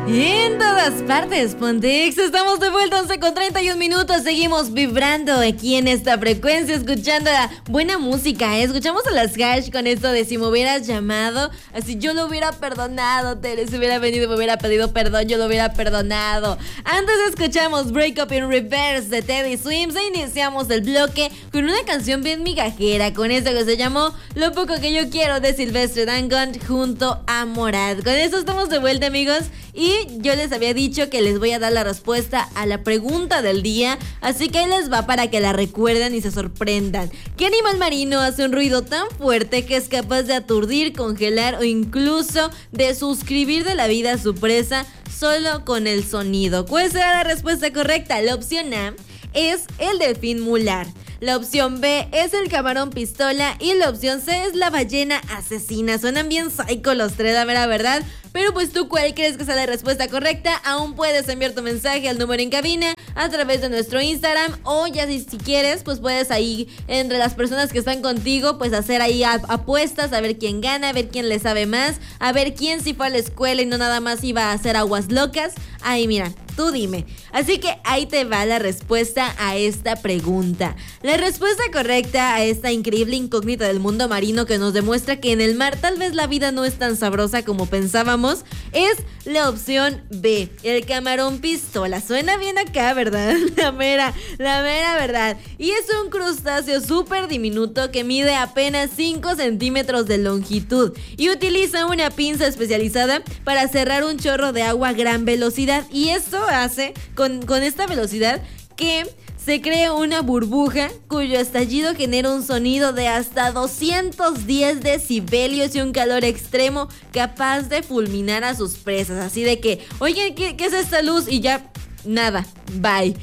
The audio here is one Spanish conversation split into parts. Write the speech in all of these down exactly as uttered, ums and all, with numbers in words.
En todas partes, Pontex, estamos de vuelta, once con treinta y un minutos, seguimos vibrando aquí en esta frecuencia, escuchando la buena música, ¿eh? Escuchamos a las Hash con esto de si me hubieras llamado, así yo lo hubiera perdonado, Tere, si hubiera venido me hubiera pedido perdón, yo lo hubiera perdonado. Antes escuchamos Break Up in Reverse de Teddy Swims e iniciamos el bloque con una canción bien migajera, con esto que se llamó Lo Poco Que Yo Quiero de Silvestre Dangond junto a Morad. Con esto estamos de vuelta, amigos. Y yo les había dicho que les voy a dar la respuesta a la pregunta del día, así que ahí les va para que la recuerden y se sorprendan. ¿Qué animal marino hace un ruido tan fuerte que es capaz de aturdir, congelar o incluso de suscribir de la vida a su presa solo con el sonido? ¿Cuál será la respuesta correcta? La opción A es el delfín mular. La opción B es el camarón pistola y la opción C es la ballena asesina. Suenan bien psycho los tres, la mera verdad. Pero pues tú, ¿cuál crees que sea la respuesta correcta? Aún puedes enviar tu mensaje al número en cabina a través de nuestro Instagram, o ya si, si quieres, pues puedes ahí entre las personas que están contigo, pues hacer ahí apuestas, a ver quién gana, a ver quién le sabe más, a ver quién sí fue a la escuela y no nada más iba a hacer aguas locas. Ahí mira, tú dime. Así que ahí te va la respuesta a esta pregunta. La respuesta correcta a esta increíble incógnita del mundo marino que nos demuestra que en el mar tal vez la vida no es tan sabrosa como pensábamos es la opción B, el camarón pistola. Suena bien acá, ¿verdad? La mera, la mera verdad. Y es un crustáceo súper diminuto que mide apenas cinco centímetros de longitud y utiliza una pinza especializada para cerrar un chorro de agua a gran velocidad. Y esto hace con, con esta velocidad que se crea una burbuja cuyo estallido genera un sonido de hasta doscientos diez decibelios y un calor extremo capaz de fulminar a sus presas. Así de que, oye, ¿qué, qué es esta luz? Y ya, nada, bye.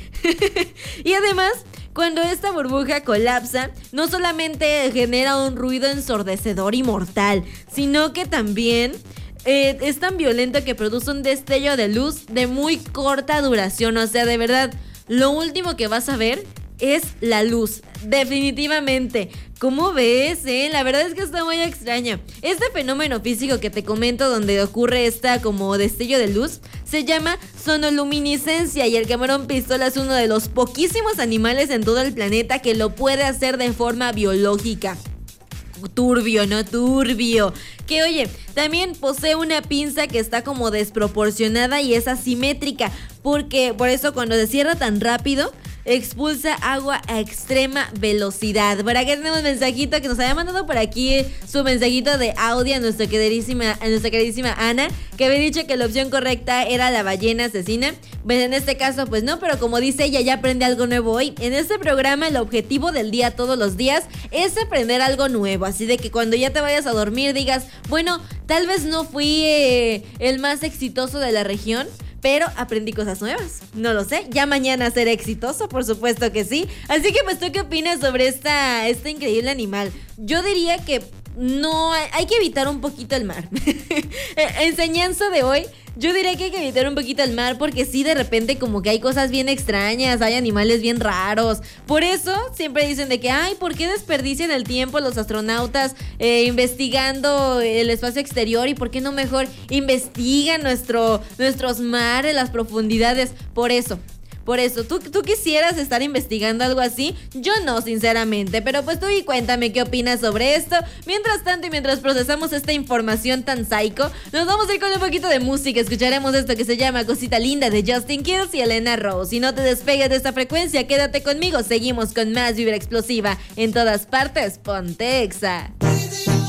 Y además, cuando esta burbuja colapsa, no solamente genera un ruido ensordecedor y mortal, sino que también eh, es tan violento que produce un destello de luz de muy corta duración. O sea, de verdad, lo último que vas a ver es la luz, definitivamente. ¿Cómo ves, eh? La verdad es que está muy extraña. Este fenómeno físico que te comento, donde ocurre esta como destello de luz, se llama sonoluminiscencia, y el camarón pistola es uno de los poquísimos animales en todo el planeta que lo puede hacer de forma biológica. Turbio, no turbio. Que oye, también posee una pinza que está como desproporcionada y es asimétrica, porque por eso cuando se cierra tan rápido expulsa agua a extrema velocidad. Por acá tenemos un mensajito que nos había mandado por aquí su mensajito de audio a nuestra queridísima, a nuestra queridísima Ana, que había dicho que la opción correcta era la ballena asesina. Pues en este caso pues no, pero como dice ella, ya aprende algo nuevo hoy. En este programa el objetivo del día todos los días es aprender algo nuevo, así de que cuando ya te vayas a dormir digas, bueno, tal vez no fui eh, el más exitoso de la región, pero aprendí cosas nuevas, no lo sé, ya mañana seré exitoso, por supuesto que sí. Así que pues, ¿tú qué opinas sobre esta, este increíble animal? Yo diría que no, hay que evitar un poquito el mar. Enseñanza de hoy, yo diría que hay que evitar un poquito el mar, porque sí, de repente como que hay cosas bien extrañas, hay animales bien raros. Por eso siempre dicen de que, ay, ¿por qué desperdician el tiempo los astronautas eh, investigando el espacio exterior? ¿Y por qué no mejor investigan nuestro, nuestros mares, las profundidades? Por eso. Por eso, ¿tú, ¿tú quisieras estar investigando algo así? Yo no, sinceramente. Pero pues tú y cuéntame qué opinas sobre esto. Mientras tanto y mientras procesamos esta información tan psycho, nos vamos a ir con un poquito de música. Escucharemos esto que se llama Cosita Linda de Justin Quiles y Elena Rose. Y no te despegues de esta frecuencia, quédate conmigo. Seguimos con más vibra explosiva. En todas partes, Ponte Exa.